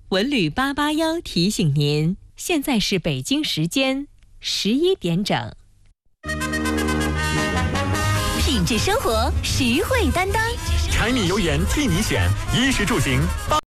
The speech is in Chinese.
文旅881提醒您，现在是北京时间11点整。 品质生活，实惠担当， 柴米油盐替你选，衣食住行